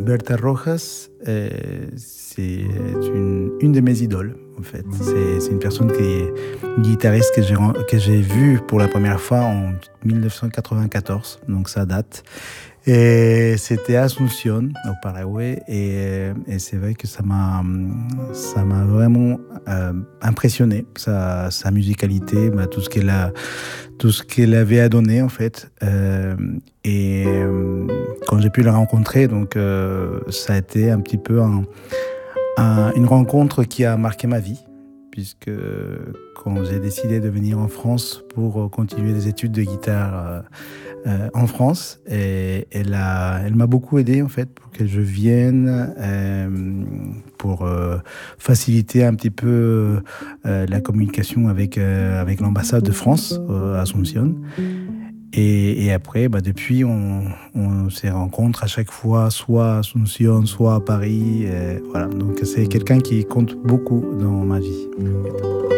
Berta Rojas, c'est une de mes idoles, en fait. C'est une personne qui est guitariste que j'ai vue pour la première fois en 1994, donc ça date. Et c'était à Asunción, au Paraguay, et c'est vrai que ça m'a vraiment impressionné, sa musicalité, tout ce qu'elle avait à donner en fait. Quand j'ai pu la rencontrer, donc ça a été un petit peu une rencontre qui a marqué ma vie, puisque quand j'ai décidé de venir en France pour continuer des études de guitare en France, et elle m'a beaucoup aidé en fait pour que je vienne, pour faciliter un petit peu la communication avec l'ambassade de France à Asunción. Et après, depuis, on se rencontre à chaque fois, soit à Asunción, soit à Paris. Voilà. Donc c'est quelqu'un qui compte beaucoup dans ma vie.